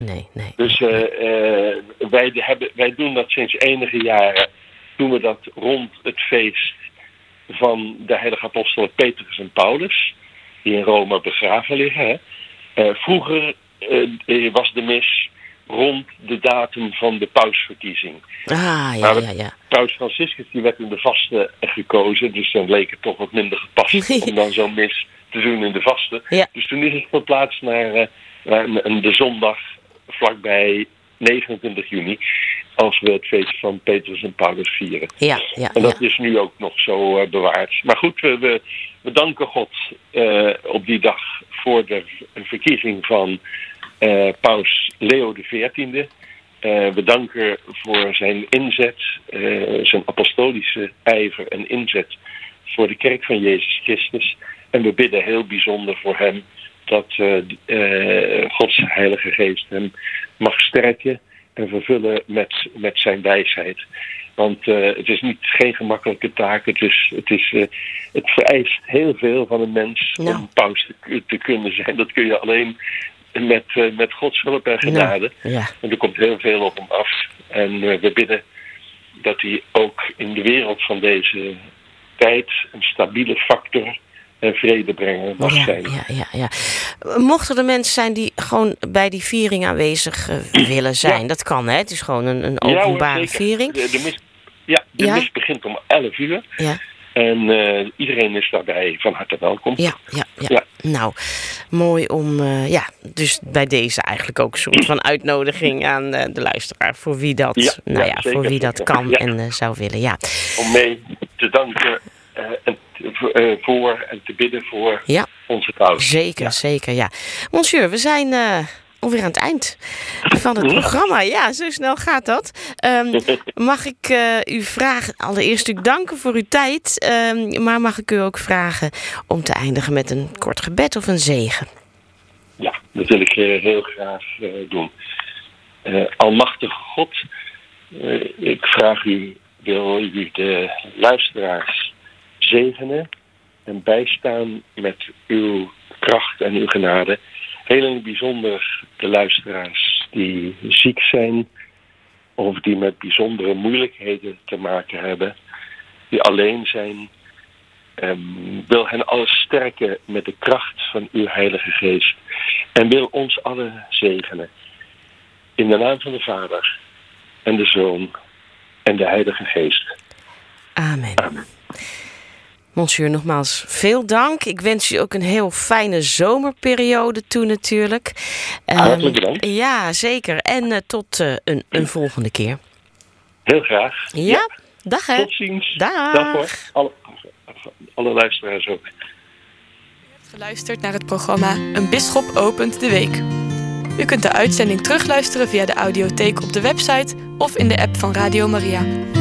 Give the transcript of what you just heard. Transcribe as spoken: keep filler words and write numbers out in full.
Nee, nee. Dus uh, uh, wij, hebben, wij doen dat sinds enige jaren. Doen we dat rond het feest van de heilige apostelen Petrus en Paulus, die in Rome begraven liggen. Hè. Uh, vroeger uh, was de mis rond de datum van de pausverkiezing. Ah, ja, ja, ja. Paus Franciscus die werd in de vaste gekozen, dus dan leek het toch wat minder gepast om dan zo'n mis te doen in de vaste. Ja. Dus toen is het verplaatst naar, uh, naar de zondag vlakbij negenentwintig juni, als we het feest van Petrus en Paulus vieren. Ja, ja, en dat ja. is nu ook nog zo uh, bewaard. Maar goed, we, we, we danken God uh, op die dag voor de verkiezing van uh, Paus Leo de veertiende. Uh, we danken voor zijn inzet, uh, zijn apostolische ijver en inzet voor de kerk van Jezus Christus. En we bidden heel bijzonder voor hem dat uh, uh, Gods Heilige Geest hem mag sterken en vervullen met, met zijn wijsheid. Want uh, het is niet geen gemakkelijke taak. Het, is, het, is, uh, het vereist heel veel van een mens nou. om paus te, te kunnen zijn. Dat kun je alleen met, uh, met Gods hulp en genade. Nou, ja. En er komt heel veel op hem af. En uh, we bidden dat hij ook in de wereld van deze tijd een stabiele factor en vredebrenger mag ja, zijn. Ja, ja, ja. Mochten er mensen zijn die gewoon bij die viering aanwezig uh, willen zijn? Ja. Dat kan, hè? Het is gewoon een, een openbare ja, viering. De, de mis, ja, de ja? mis begint om elf uur. Ja. En uh, iedereen is daarbij van harte welkom. Ja, ja, ja. ja. Nou, mooi om, uh, ja, dus bij deze eigenlijk ook een soort van uitnodiging aan uh, de luisteraar. Voor wie dat, ja, nou ja, ja voor wie dat kan ja. en uh, zou willen, ja. Om mee te danken uh, en uh, voor en te bidden voor ja. onze paus. Zeker, ja. zeker, ja. Monsieur, we zijn uh, alweer aan het eind van het programma. Ja, zo snel gaat dat. Um, mag ik uh, u vragen, allereerst u danken voor uw tijd. Um, maar mag ik u ook vragen om te eindigen met een kort gebed of een zegen? Ja, dat wil ik uh, heel graag uh, doen. Uh, Almachtige God, uh, ik vraag u, wil u de luisteraars zegenen en bijstaan met uw kracht en uw genade. Heel in het bijzonder de luisteraars die ziek zijn of die met bijzondere moeilijkheden te maken hebben, die alleen zijn. Um, wil hen allen sterken met de kracht van uw Heilige Geest en wil ons allen zegenen. In de naam van de Vader en de Zoon en de Heilige Geest. Amen. Amen. Monsieur, nogmaals veel dank. Ik wens u ook een heel fijne zomerperiode toe natuurlijk. Hartelijk bedankt. Um, ja, zeker. En uh, tot uh, een, een volgende keer. Heel graag. Ja, ja. Dag hè. Tot ziens. Dag. Dag hoor. Alle, alle luisteraars ook. U hebt geluisterd naar het programma Een Bisschop opent de week. U kunt de uitzending terugluisteren via de audiotheek op de website of in de app van Radio Maria.